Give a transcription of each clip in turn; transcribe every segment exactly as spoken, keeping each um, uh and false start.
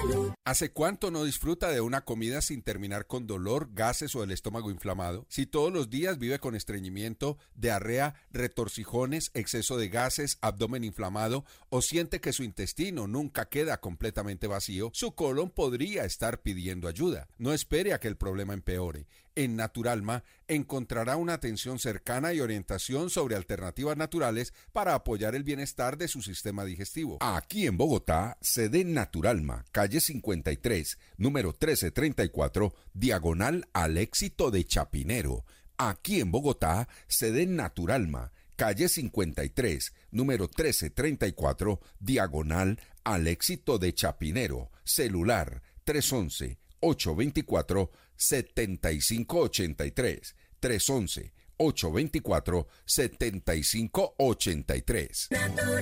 ¿Hace cuánto no disfruta de una comida sin terminar con dolor, gases o el estómago inflamado? Si todos los días vive con estreñimiento, diarrea, retorcijones, exceso de gases, abdomen inflamado o siente que su intestino nunca queda completamente vacío, su colon podría estar pidiendo ayuda. No espere a que el problema empeore. En Naturalma encontrará una atención cercana y orientación sobre alternativas naturales para apoyar el bienestar de su sistema digestivo. Aquí en Bogotá, sede Naturalma, calle cincuenta y tres, número trece treinta y cuatro, diagonal al Éxito de Chapinero. Aquí en Bogotá, sede Naturalma, calle cincuenta y tres, número trece treinta y cuatro, diagonal al Éxito de Chapinero. Celular tres once, ocho veinticuatro, setenta y cinco ochenta y tres. tres once, ocho veinticuatro, setenta y cinco ochenta y tres.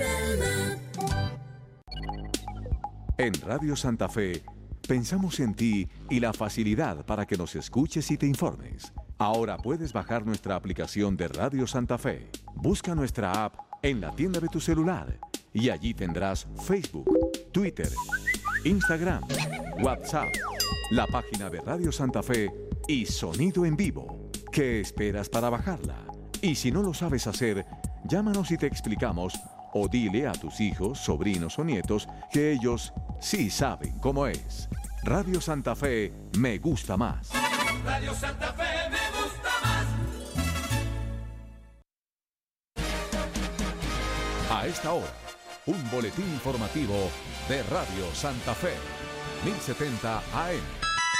En Radio Santa Fe, pensamos en ti y la facilidad para que nos escuches y te informes. Ahora puedes bajar nuestra aplicación de Radio Santa Fe. Busca nuestra app en la tienda de tu celular y allí tendrás Facebook, Twitter, Instagram, WhatsApp, la página de Radio Santa Fe y sonido en vivo. ¿Qué esperas para bajarla? Y si no lo sabes hacer, llámanos y te explicamos, o dile a tus hijos, sobrinos o nietos que ellos sí saben cómo es. Radio Santa Fe me gusta más. Radio Santa Fe me gusta más. A esta hora, un boletín informativo de Radio Santa Fe, mil setenta A M.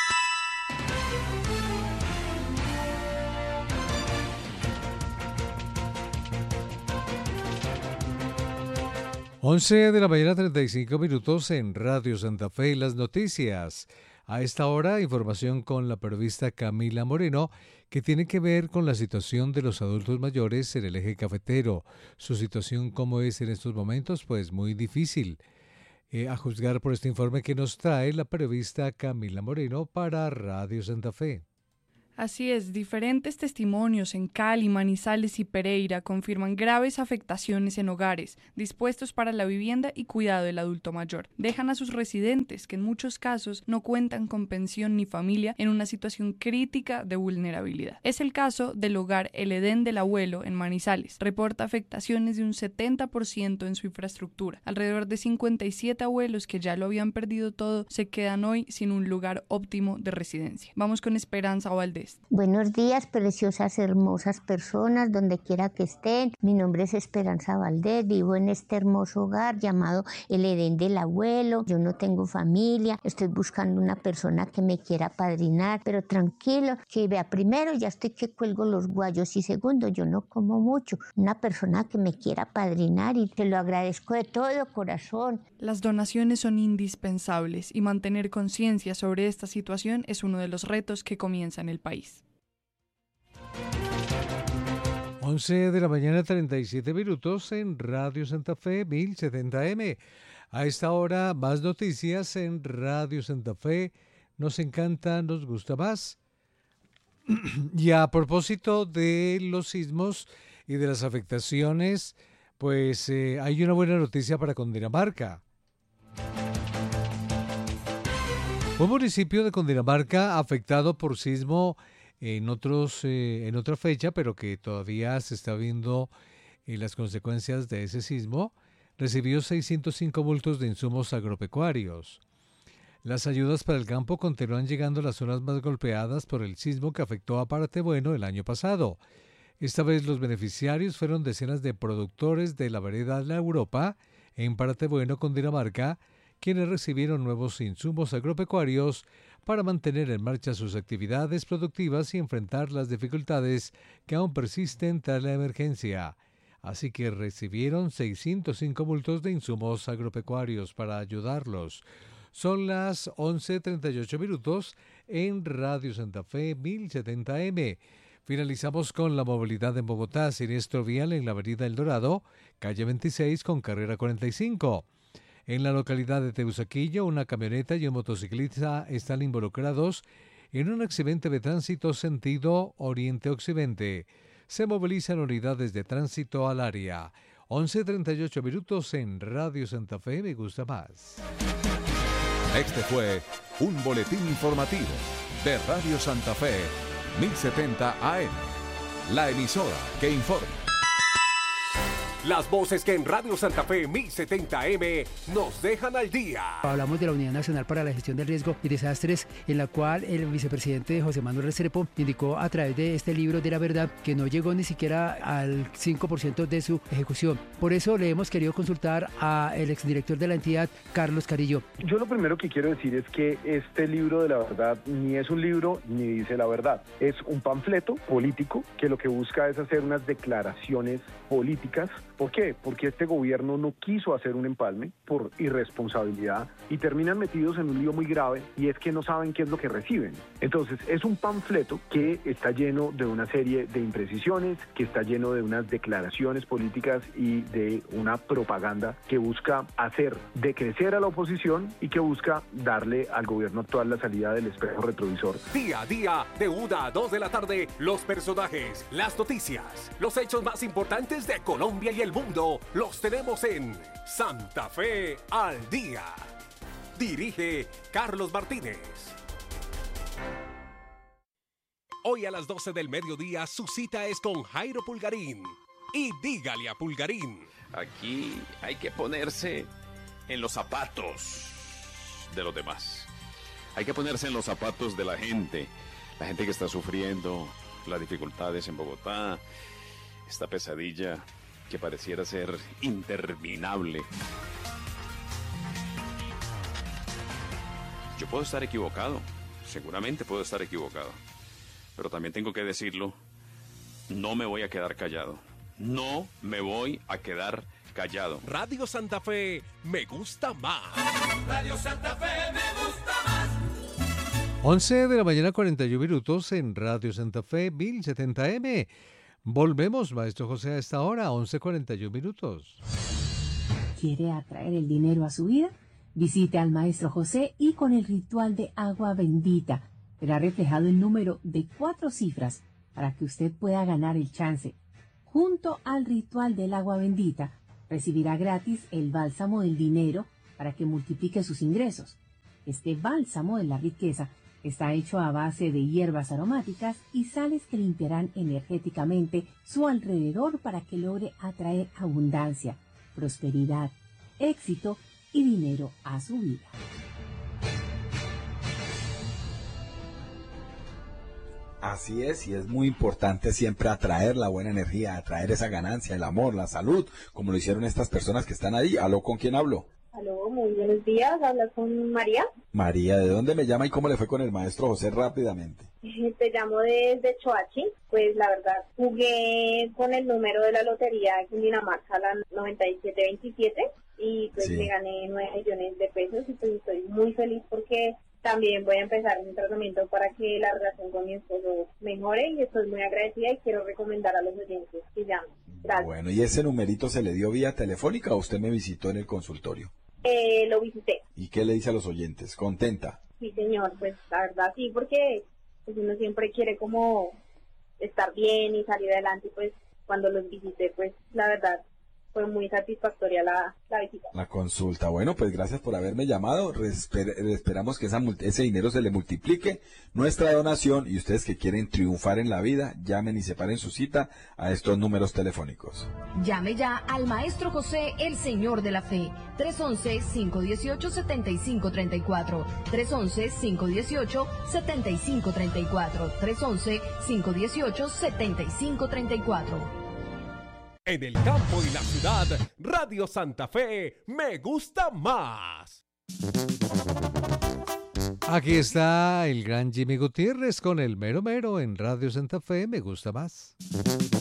once de la mañana, treinta y cinco minutos en Radio Santa Fe, las noticias. A esta hora, información con la periodista Camila Moreno, que tiene que ver con la situación de los adultos mayores en el eje cafetero. Su situación, ¿cómo es en estos momentos? Pues muy difícil. Eh, a juzgar por este informe que nos trae la periodista Camila Moreno para Radio Santa Fe. Así es, diferentes testimonios en Cali, Manizales y Pereira confirman graves afectaciones en hogares dispuestos para la vivienda y cuidado del adulto mayor. Dejan a sus residentes, que en muchos casos no cuentan con pensión ni familia, en una situación crítica de vulnerabilidad. Es el caso del hogar El Edén del Abuelo en Manizales. Reporta afectaciones de un setenta por ciento en su infraestructura. Alrededor de cincuenta y siete abuelos que ya lo habían perdido todo se quedan hoy sin un lugar óptimo de residencia. Vamos con Esperanza Valdés. Buenos días, preciosas, hermosas personas, donde quiera que estén. Mi nombre es Esperanza Valdés, vivo en este hermoso hogar llamado El Edén del Abuelo. Yo no tengo familia, estoy buscando una persona que me quiera padrinar, pero tranquilo, que vea, primero ya estoy que cuelgo los guayos y segundo, yo no como mucho. Una persona que me quiera padrinar y te lo agradezco de todo corazón. Las donaciones son indispensables y mantener conciencia sobre esta situación es uno de los retos que comienza en el país. once de la mañana, treinta y siete minutos en Radio Santa Fe, mil setenta A M. A esta hora, más noticias en Radio Santa Fe. Nos encanta, nos gusta más. Y a propósito de los sismos y de las afectaciones, pues eh, hay una buena noticia para Cundinamarca. Un municipio de Cundinamarca afectado por sismo en otros eh, en otra fecha, pero que todavía se está viendo eh, las consecuencias de ese sismo, recibió seiscientos cinco bultos de insumos agropecuarios. Las ayudas para el campo continúan llegando a las zonas más golpeadas por el sismo que afectó a Parte Bueno el año pasado. Esta vez los beneficiarios fueron decenas de productores de la vereda La Europa en Parte Bueno, Cundinamarca, quienes recibieron nuevos insumos agropecuarios para mantener en marcha sus actividades productivas y enfrentar las dificultades que aún persisten tras la emergencia. Así que recibieron seiscientos cinco bultos de insumos agropecuarios para ayudarlos. Son las once treinta y ocho minutos en Radio Santa Fe, mil setenta A M. Finalizamos con la movilidad en Bogotá, siniestro vial en la avenida El Dorado, calle veintiséis con carrera cuarenta y cinco. En la localidad de Teusaquillo, una camioneta y un motociclista están involucrados en un accidente de tránsito sentido oriente-occidente. Se movilizan unidades de tránsito al área. once treinta y ocho minutos en Radio Santa Fe, me gusta más. Este fue un boletín informativo de Radio Santa Fe, mil setenta A M, la emisora que informa. Las voces que en Radio Santa Fe mil setenta A M nos dejan al día. Hablamos de la Unidad Nacional para la Gestión del Riesgo y Desastres, en la cual el vicepresidente José Manuel Restrepo indicó a través de este libro de la verdad que no llegó ni siquiera al cinco por ciento de su ejecución. Por eso le hemos querido consultar al exdirector de la entidad, Carlos Carillo. Yo lo primero que quiero decir es que este libro de la verdad ni es un libro ni dice la verdad. Es un panfleto político que lo que busca es hacer unas declaraciones políticas. ¿Por qué? Porque este gobierno no quiso hacer un empalme por irresponsabilidad y terminan metidos en un lío muy grave, y es que no saben qué es lo que reciben. Entonces es un panfleto que está lleno de una serie de imprecisiones, que está lleno de unas declaraciones políticas y de una propaganda que busca hacer decrecer a la oposición y que busca darle al gobierno actual la salida del espejo retrovisor. Día a día, de una a dos de la tarde, los personajes, las noticias, los hechos más importantes de Colombia y el mundo, los tenemos en Santa Fe al Día. Dirige Carlos Martínez. Hoy a las doce del mediodía su cita es con Jairo Pulgarín. Y dígale a Pulgarín. Aquí hay que ponerse en los zapatos de los demás. Hay que ponerse en los zapatos de la gente. La gente que está sufriendo las dificultades en Bogotá. Esta pesadilla que pareciera ser interminable. Yo puedo estar equivocado, seguramente puedo estar equivocado, pero también tengo que decirlo, no me voy a quedar callado, no me voy a quedar callado. Radio Santa Fe me gusta más. Radio Santa Fe me gusta más. once de la mañana, cuarenta y un minutos en Radio Santa Fe mil setenta A M. Volvemos, maestro José, a esta hora, once cuarenta y un minutos. ¿Quiere atraer el dinero a su vida? Visite al maestro José y con el ritual de agua bendita verá reflejado el número de cuatro cifras para que usted pueda ganar el chance. Junto al ritual del agua bendita recibirá gratis el bálsamo del dinero para que multiplique sus ingresos. Este bálsamo de la riqueza está hecho a base de hierbas aromáticas y sales que limpiarán energéticamente su alrededor para que logre atraer abundancia, prosperidad, éxito y dinero a su vida. Así es, y es muy importante siempre atraer la buena energía, atraer esa ganancia, el amor, la salud, como lo hicieron estas personas que están ahí. ¿Aló, con quién hablo? Aló, muy buenos días, hablas con María. María, ¿de dónde me llama y cómo le fue con el maestro José rápidamente? Te llamo desde Choachi. Pues la verdad, jugué con el número de la lotería en Cundinamarca, la noventa y siete veintisiete, y pues sí, me gané nueve millones de pesos y pues estoy muy feliz porque también voy a empezar un tratamiento para que la relación con mi esposo mejore y estoy muy agradecida y quiero recomendar a los oyentes que llamen. Gracias. Bueno, ¿y ese numerito se le dio vía telefónica o usted me visitó en el consultorio? Eh, lo visité. ¿Y qué le dice a los oyentes? ¿Contenta? Sí, señor, pues la verdad sí, porque pues, uno siempre quiere como estar bien y salir adelante, pues cuando los visité, pues la verdad fue muy satisfactoria la, la visita. La consulta. Bueno, pues gracias por haberme llamado. Resper- esperamos que esa, ese dinero se le multiplique. Nuestra donación, y ustedes que quieren triunfar en la vida, llamen y separen su cita a estos números telefónicos. Llame ya al Maestro José, el Señor de la Fe. tres once, cinco dieciocho, setenta y cinco treinta y cuatro. tres once, cinco dieciocho, setenta y cinco treinta y cuatro. tres once, cinco dieciocho, setenta y cinco treinta y cuatro. En el campo y la ciudad, Radio Santa Fe me gusta más. Aquí está el gran Jimmy Gutiérrez con el mero mero en Radio Santa Fe me gusta más.